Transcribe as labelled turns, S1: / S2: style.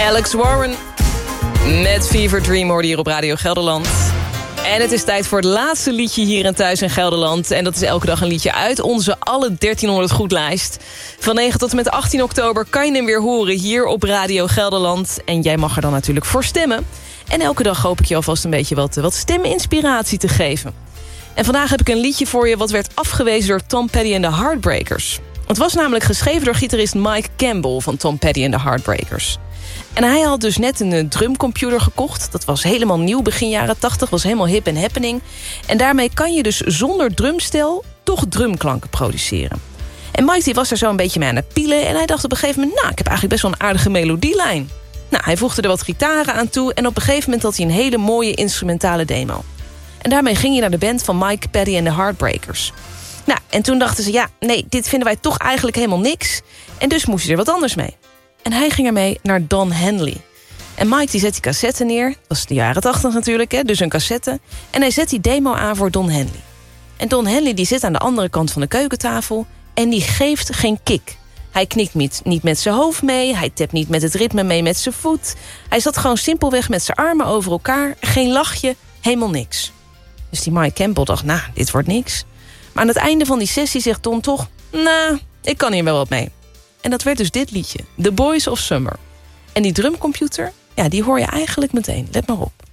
S1: Alex Warren met Fever Dream hoorde hier op Radio Gelderland. En het is tijd voor het laatste liedje hier en thuis in Gelderland. En dat is elke dag een liedje uit onze alle 1300 goedlijst. Van 9 tot en met 18 oktober kan je hem weer horen hier op Radio Gelderland. En jij mag er dan natuurlijk voor stemmen. En elke dag hoop ik je alvast een beetje wat steminspiratie te geven. En vandaag heb ik een liedje voor je wat werd afgewezen door Tom Petty en de Heartbreakers. Het was namelijk geschreven door gitarist Mike Campbell van Tom Petty en de Heartbreakers. En hij had dus net een drumcomputer gekocht. Dat was helemaal nieuw, begin jaren 80, was helemaal hip en happening. En daarmee kan je dus zonder drumstel toch drumklanken produceren. En Mike die was er zo een beetje mee aan het pielen. En hij dacht op een gegeven moment, ik heb eigenlijk best wel een aardige melodielijn. Hij voegde er wat gitaren aan toe. En op een gegeven moment had hij een hele mooie instrumentale demo. En daarmee ging hij naar de band van Mike Petty en de Heartbreakers. En toen dachten ze, dit vinden wij toch eigenlijk helemaal niks. En dus moest hij er wat anders mee. En hij ging ermee naar Don Henley. En Mike die zet die cassette neer. Dat was de jaren 80 natuurlijk, hè, dus een cassette. En hij zet die demo aan voor Don Henley. En Don Henley die zit aan de andere kant van de keukentafel. En die geeft geen kick. Hij knikt niet met zijn hoofd mee. Hij tapt niet met het ritme mee met zijn voet. Hij zat gewoon simpelweg met zijn armen over elkaar. Geen lachje, helemaal niks. Dus die Mike Campbell dacht, dit wordt niks. Maar aan het einde van die sessie zegt Don toch, ik kan hier wel wat mee. En dat werd dus dit liedje, The Boys of Summer. En die drumcomputer, die hoor je eigenlijk meteen. Let maar op.